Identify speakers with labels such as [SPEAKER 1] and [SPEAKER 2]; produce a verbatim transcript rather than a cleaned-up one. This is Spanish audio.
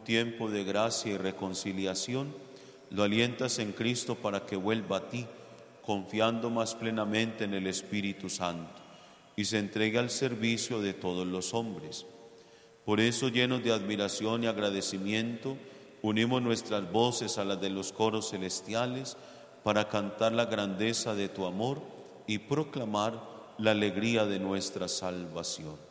[SPEAKER 1] tiempo de gracia y reconciliación, lo alientas en Cristo para que vuelva a ti, confiando más plenamente en el Espíritu Santo, y se entregue al servicio de todos los hombres. Por eso, llenos de admiración y agradecimiento, unimos nuestras voces a las de los coros celestiales para cantar la grandeza de tu amor y proclamar la alegría de nuestra salvación.